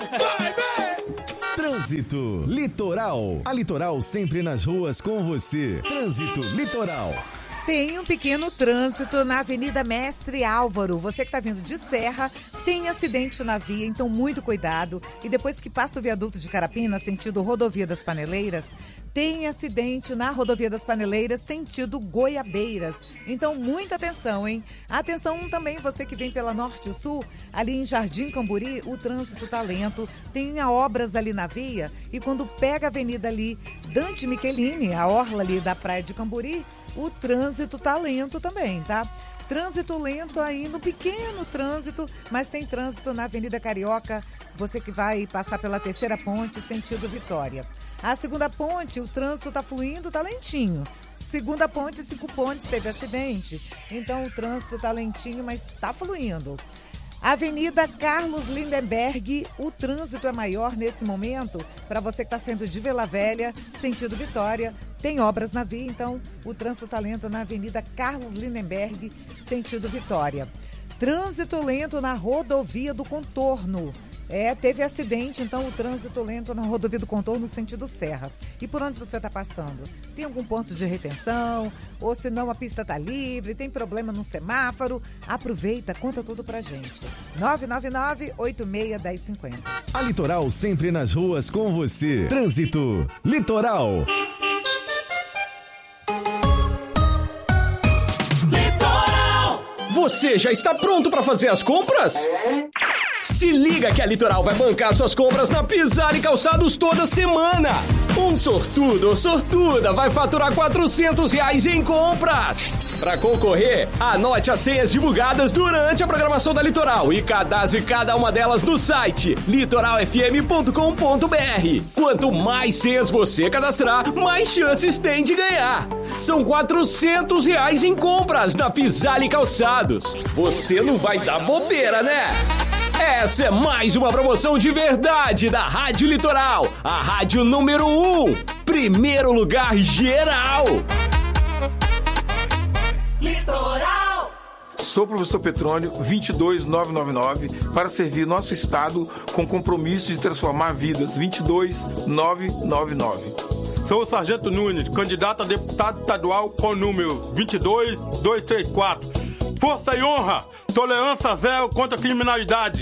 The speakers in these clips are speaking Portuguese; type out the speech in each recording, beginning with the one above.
Trânsito Litoral. A Litoral sempre nas ruas com você. Trânsito Litoral. Tem um pequeno trânsito na Avenida Mestre Álvaro. Você que está vindo de Serra, tem acidente na via, então muito cuidado. E depois que passa o viaduto de Carapina, sentido Rodovia das Paneleiras, tem acidente na Rodovia das Paneleiras, sentido Goiabeiras. Então, muita atenção, hein? Atenção também, você que vem pela Norte e Sul, ali em Jardim Camburi, o trânsito tá lento. Tem obras ali na via e quando pega a avenida ali, Dante Michelini, a orla ali da Praia de Camburi, o trânsito tá lento também, tá? Trânsito lento aí no pequeno trânsito, mas tem trânsito na Avenida Carioca, você que vai passar pela terceira ponte, sentido Vitória. A segunda ponte, o trânsito tá fluindo, tá lentinho. Segunda ponte, 5 pontes, teve acidente, então o trânsito tá lentinho, mas tá fluindo. Avenida Carlos Lindenberg, o trânsito é maior nesse momento, para você que está saindo de Vila Velha, sentido Vitória, tem obras na via, então o trânsito está lento na Avenida Carlos Lindenberg, sentido Vitória. Trânsito lento na Rodovia do Contorno. Teve acidente, então o trânsito lento na Rodovia do Contorno, sentido Serra. E por onde você está passando? Tem algum ponto de retenção? Ou se não, a pista está livre? Tem problema no semáforo? Aproveita, conta tudo pra gente. 999-86-1050. A Litoral sempre nas ruas com você. Trânsito Litoral. Você já está pronto para fazer as compras? Se liga que a Litoral vai bancar suas compras na Pisar e Calçados toda semana. Um sortudo ou sortuda vai faturar R$400 em compras. Para concorrer, anote as senhas divulgadas durante a programação da Litoral e cadastre cada uma delas no site litoralfm.com.br. Quanto mais senhas você cadastrar, mais chances tem de ganhar. São R$400 em compras na Pisar e Calçados. Você não vai dar bobeira, né? Essa é mais uma promoção de verdade da Rádio Litoral, a rádio número 1, primeiro lugar geral. Litoral. Sou o professor Petrônio, 22999, para servir nosso estado com compromisso de transformar vidas, 22999. Sou o Sargento Nunes, candidato a deputado estadual com o número 22234. Força e honra! Tolerância zero contra a criminalidade.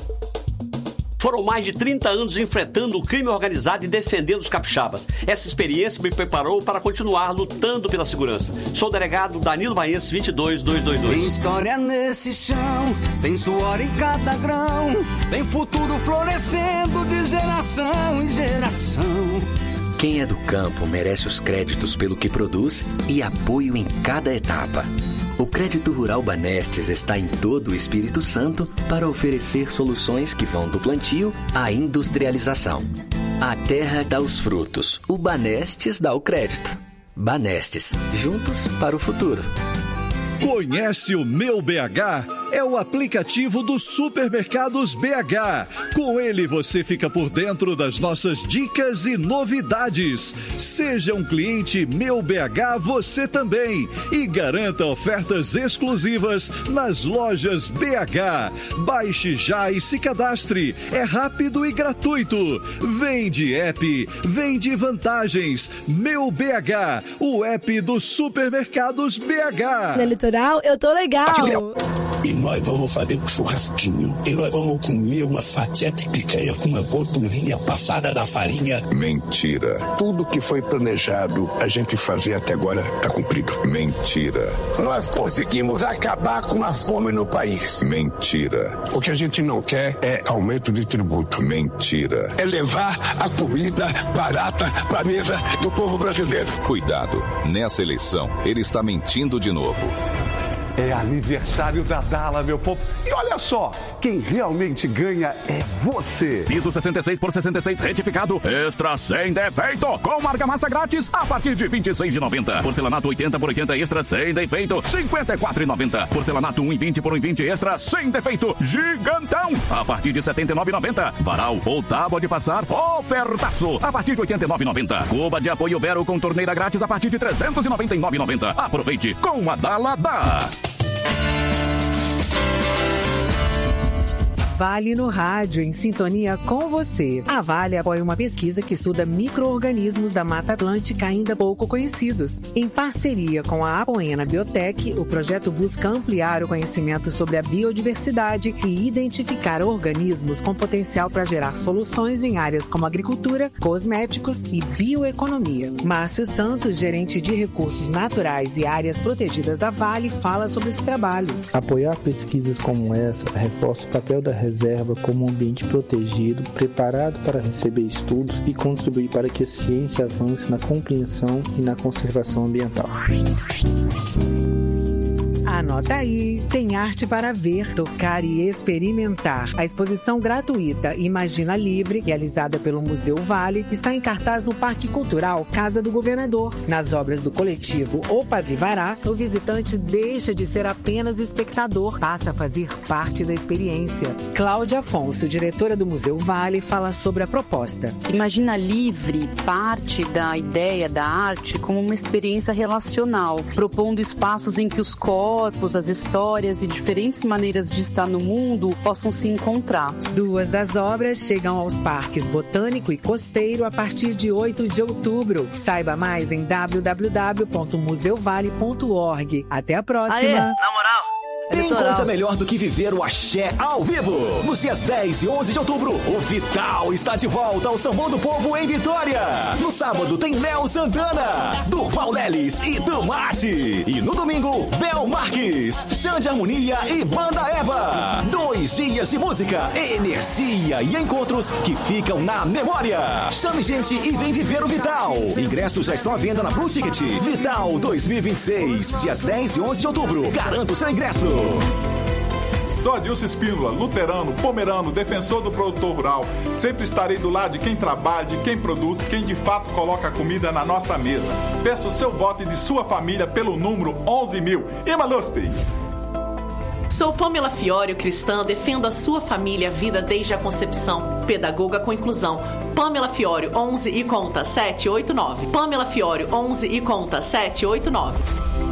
Foram mais de 30 anos enfrentando o crime organizado e defendendo os capixabas. Essa experiência me preparou para continuar lutando pela segurança. Sou o delegado Danilo Baense, 22222. Tem história nesse chão, tem suor em cada grão, tem futuro florescendo de geração em geração. Quem é do campo merece os créditos pelo que produz e apoio em cada etapa. O Crédito Rural Banestes está em todo o Espírito Santo para oferecer soluções que vão do plantio à industrialização. A terra dá os frutos, o Banestes dá o crédito. Banestes, juntos para o futuro. Conhece o Meu BH? É o aplicativo dos supermercados BH. Com ele você fica por dentro das nossas dicas e novidades. Seja um cliente Meu BH você também e garanta ofertas exclusivas nas lojas BH. Baixe já e se cadastre. É rápido e gratuito. Vem de app, vem de vantagens. Meu BH, o app dos supermercados BH. Na Litoral, eu tô legal. E nós vamos fazer um churrasquinho. E nós vamos comer uma fatia de picanha com uma gordurinha passada da farinha. Mentira. Tudo que foi planejado a gente fazer até agora tá cumprido. Mentira. Nós conseguimos acabar com a fome no país. Mentira. O que a gente não quer é aumento de tributo. Mentira. É levar a comida barata pra mesa do povo brasileiro. Cuidado. Nessa eleição, ele está mentindo de novo. É aniversário da Dala, meu povo. E olha só, quem realmente ganha é você. Piso 66 por 66 retificado, extra sem defeito, com argamassa grátis a partir de R$ 26,90. Porcelanato 80 por 80 extra sem defeito, R$ 54,90. Porcelanato 1,20 por 1,20 extra sem defeito, gigantão, a partir de R$ 79,90. Varal ou tábua de passar, ofertaço, a partir de R$ 89,90. Cuba de apoio Vero com torneira grátis a partir de R$ 399,90. Aproveite com a Dala. Vale no rádio, em sintonia com você. A Vale apoia uma pesquisa que estuda micro-organismos da Mata Atlântica ainda pouco conhecidos. Em parceria com a Apoena Biotech, o projeto busca ampliar o conhecimento sobre a biodiversidade e identificar organismos com potencial para gerar soluções em áreas como agricultura, cosméticos e bioeconomia. Márcio Santos, gerente de recursos naturais e áreas protegidas da Vale, fala sobre esse trabalho. Apoiar pesquisas como essa reforça o papel da reserva como um ambiente protegido, preparado para receber estudos e contribuir para que a ciência avance na compreensão e na conservação ambiental. Anota aí, tem arte para ver, tocar e experimentar. A exposição gratuita Imagina Livre, realizada pelo Museu Vale, está em cartaz no Parque Cultural Casa do Governador. Nas obras do coletivo Opa Vivará, o visitante deixa de ser apenas espectador, passa a fazer parte da experiência. Cláudia Afonso, diretora do Museu Vale, fala sobre a proposta. Imagina Livre parte da ideia da arte como uma experiência relacional, propondo espaços em que os corpos, as histórias e diferentes maneiras de estar no mundo possam se encontrar. 2 das obras chegam aos parques Botânico e Costeiro a partir de 8 de outubro. Saiba mais em www.museuvale.org. Até a próxima! Aê, na moral! Tem coisa melhor do que viver o axé ao vivo. Nos dias 10 e 11 de outubro, o Vital está de volta ao Sambão do Povo em Vitória. No sábado tem Léo Santana, Durval Lelis e Tomate. E no domingo, Bel Marques, Xande Harmonia e Banda Eva. 2 dias de música, energia e encontros que ficam na memória. Chame gente e vem viver o Vital. Ingressos já estão à venda na Blue Ticket. Vital 2026, dias 10 e 11 de outubro. Garanto seu ingresso. Sou Adilson Espíndola, luterano, pomerano, defensor do produtor rural. Sempre estarei do lado de quem trabalha, de quem produz, quem de fato coloca a comida na nossa mesa. Peço o seu voto e de sua família pelo número 11.000. Imaluste! Sou Pamela Fiório, cristã, defendo a sua família, vida desde a concepção, pedagoga com inclusão. Pamela Fiório, 11 e conta 789. Pamela Fiório, 11 e conta 789.